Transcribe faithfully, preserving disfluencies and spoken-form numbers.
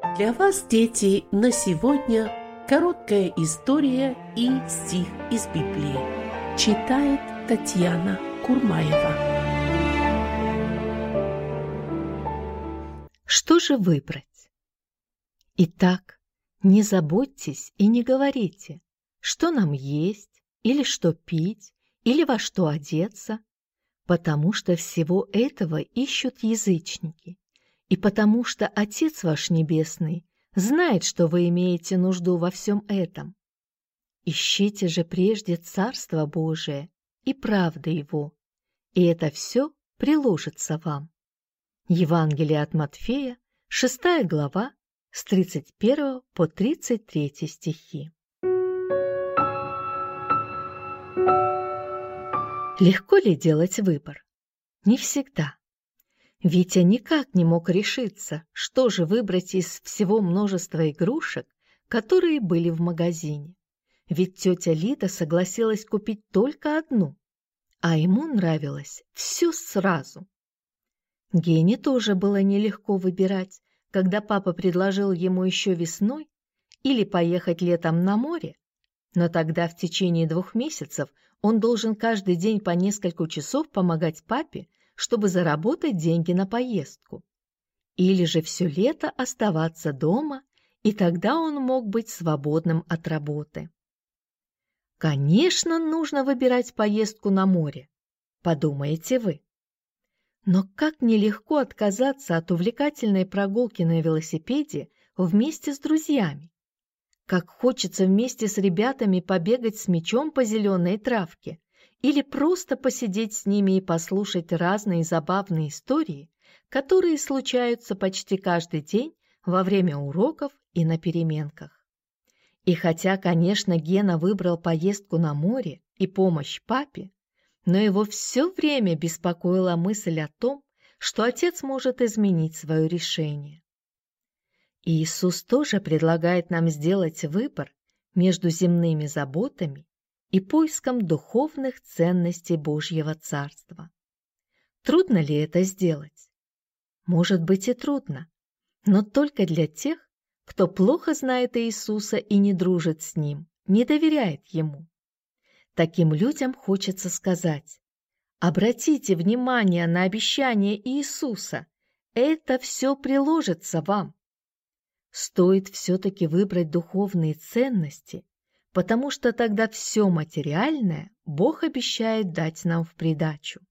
Для вас, дети, на сегодня короткая история и стих из Библии. Читает Татьяна Курмаева. Что же выбрать? Итак, не заботьтесь и не говорите, что нам есть, или что пить, или во что одеться, потому что всего этого ищут язычники, и потому что Отец ваш Небесный знает, что вы имеете нужду во всем этом. Ищите же прежде Царство Божие и правды Его, и это все приложится вам. Евангелие от Матфея, шестая глава, с тридцать первого по тридцать третий стихи. Легко ли делать выбор? Не всегда. Витя никак не мог решиться, что же выбрать из всего множества игрушек, которые были в магазине. Ведь тетя Лида согласилась купить только одну, а ему нравилось все сразу. Гене тоже было нелегко выбирать, когда папа предложил ему еще весной или поехать летом на море, но тогда в течение двух месяцев он должен каждый день по несколько часов помогать папе, чтобы заработать деньги на поездку. Или же все лето оставаться дома, и тогда он мог быть свободным от работы. Конечно, нужно выбирать поездку на море, подумаете вы. Но как нелегко отказаться от увлекательной прогулки на велосипеде вместе с друзьями. Как хочется вместе с ребятами побегать с мячом по зеленой травке или просто посидеть с ними и послушать разные забавные истории, которые случаются почти каждый день во время уроков и на переменках. И хотя, конечно, Гена выбрал поездку на море и помощь папе, но его все время беспокоила мысль о том, что отец может изменить свое решение. И Иисус тоже предлагает нам сделать выбор между земными заботами и поиском духовных ценностей Божьего Царства. Трудно ли это сделать? Может быть и трудно, но только для тех, кто плохо знает Иисуса и не дружит с Ним, не доверяет Ему. Таким людям хочется сказать: обратите внимание на обещание Иисуса, это все приложится вам. Стоит все-таки выбрать духовные ценности, потому что тогда все материальное Бог обещает дать нам в придачу.